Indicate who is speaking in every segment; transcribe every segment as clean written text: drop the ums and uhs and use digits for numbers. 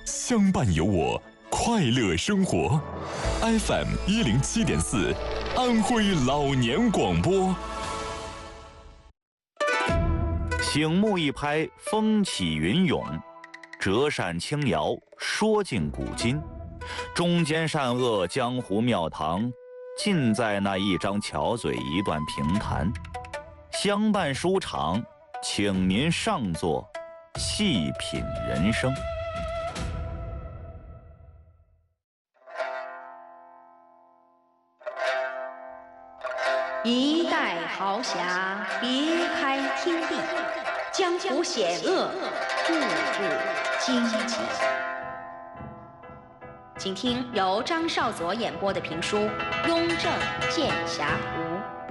Speaker 1: 相伴有我，快乐生活。FM107.4，安徽老年广播。
Speaker 2: 醒目一拍，风起云涌；折扇轻摇，说尽古今。中间善恶，江湖庙堂，尽在那一张巧嘴，一段评弹。相伴书场，请您上座，细品人生。
Speaker 3: 一代豪侠，别开天地，江湖险恶，步步荆棘。请听由张少佐演播的评书《雍正剑侠图》。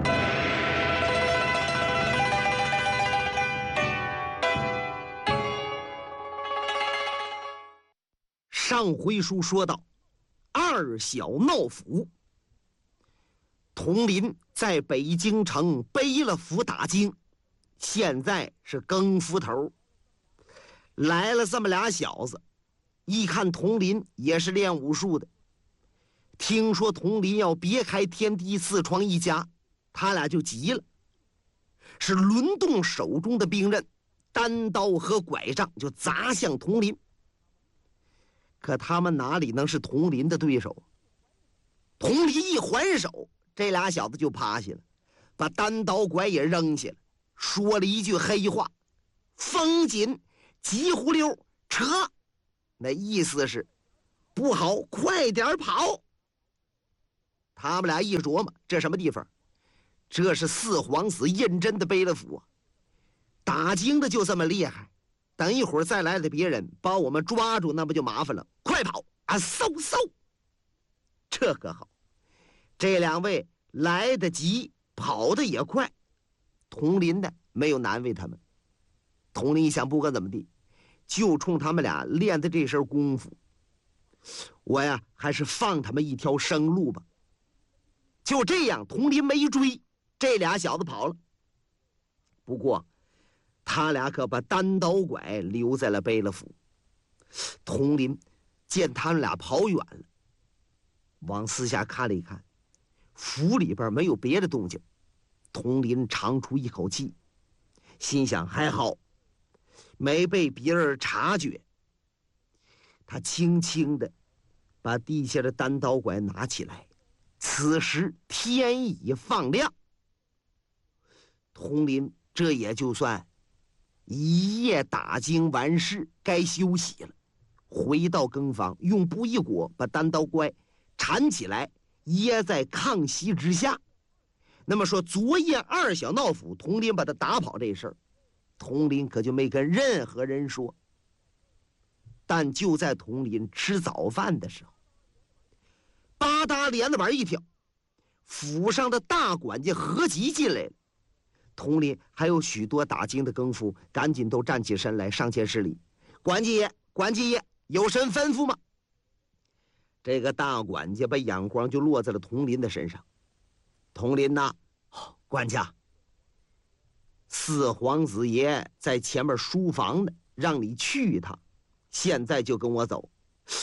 Speaker 4: 上回书说到，二小闹府。佟林在北京城背了府打京，现在是更夫头。来了这么俩小子，一看佟林也是练武术的，听说佟林要别开天地，自创一家，他俩就急了，是轮动手中的兵刃，单刀和拐杖就砸向佟林。可他们哪里能是佟林的对手？佟林一还手，这俩小子就趴下了，把单刀拐也扔下了，说了一句黑话：“风紧，急忽溜，撤！”那意思是不好，快点跑。他们俩一琢磨，这什么地方？这是四皇子胤禛的贝勒府啊！打京的就这么厉害，等一会儿再来的别人把我们抓住，那不就麻烦了？快跑啊！嗖嗖！这可好，这两位来得急，跑得也快。佟林呢，没有难为他们。佟林一想，不管怎么地，就冲他们俩练的这身功夫，我呀还是放他们一条生路吧。就这样，佟林没追，这俩小子跑了。不过他俩可把单刀拐留在了贝勒府。佟林见他们俩跑远了，往四下看了一看，府里边没有别的动静。佟林长出一口气，心想还好没被别人察觉。他轻轻地把地下的单刀拐拿起来，此时天已放亮。佟林这也就算一夜打经完事，该休息了。回到更房，用布一裹，把单刀拐缠起来，掖在炕席之下。那么说，昨夜二小闹府，佟林把他打跑这事儿，佟林可就没跟任何人说。但就在佟林吃早饭的时候，吧嗒帘子板一跳，府上的大管家何吉进来了。佟林还有许多打京的更夫，赶紧都站起身来，上前施礼：“管家爷，管家爷，有甚吩咐吗？”这个大管家把眼光就落在了佟林的身上。佟林呐，管家，四皇子爷在前面书房呢，让你去一趟，现在就跟我走。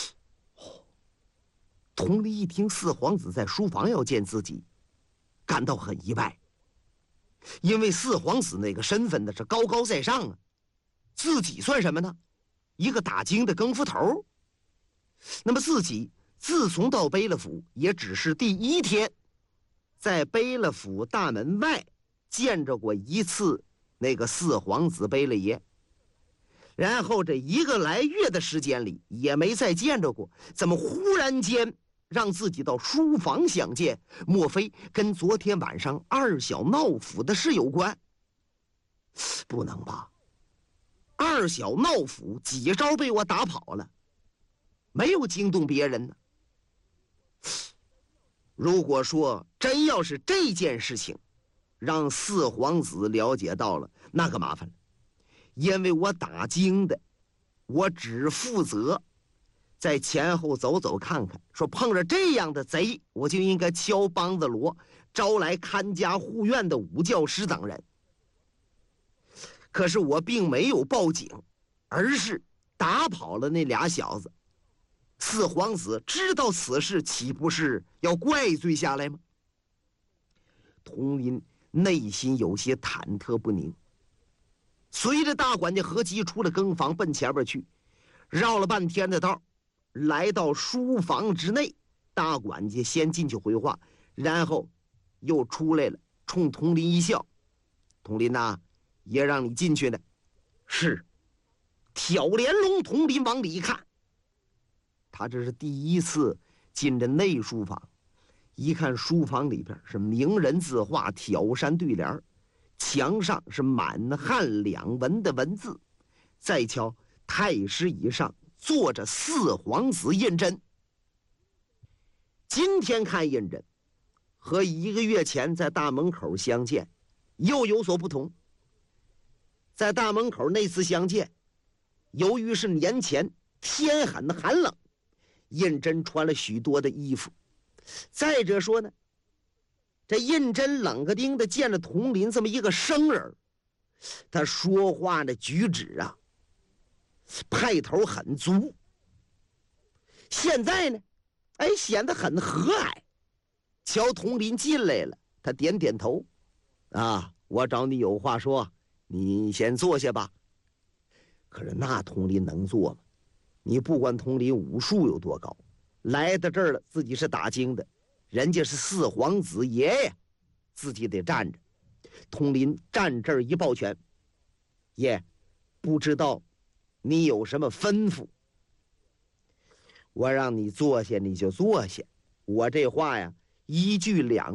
Speaker 4: 佟林一听四皇子在书房要见自己，感到很意外，因为四皇子那个身份呢是高高在上啊，自己算什么呢？一个打京的更夫头。那么自己自从到贝勒府，也只是第一天在贝勒府大门外见着过一次那个四皇子贝勒爷，然后这1个来月的时间里也没再见着过，怎么忽然间让自己到书房相见？莫非跟昨天晚上二小闹府的事有关？不能吧，二小闹府几招被我打跑了，没有惊动别人呢。如果说真要是这件事情让四皇子了解到了，那可麻烦了。因为我打京的，我只负责在前后走走看看，说碰着这样的贼，我就应该敲梆子锣，招来看家护院的武教师等人。可是我并没有报警，而是打跑了那俩小子， 四皇子知道此事，岂不是要怪罪下来吗？佟林内心有些忐忑不宁。随着大管家何吉出了更房，奔前边去，绕了半天的道，来到书房之内。大管家先进去回话，然后又出来了，冲佟林一笑：“佟林呐，也让你进去呢。”是。挑帘笼，佟林往里一看，他这是第一次进这内书房，一看书房里边是名人字画，挑山对联，墙上是满汉两文的文字，再瞧太师椅上坐着四皇子胤禛。今天看胤禛和1个月前在大门口相见又有所不同。在大门口那次相见，由于是年前天很寒冷，胤禛穿了许多的衣服。再者说呢，这胤禛冷个丁的见了佟林这么一个生人，他说话的举止啊，派头很足。现在呢，显得很和蔼。瞧佟林进来了，他点点头：“啊，我找你有话说，你先坐下吧。”可是那佟林能做吗？你不管佟林武术有多高，来到这儿了，自己是打更的，人家是四皇子爷爷，自己得站着。佟林站这儿一抱拳：“爷，不知道你有什么吩咐？”我让你坐下你就坐下，我这话呀，1句2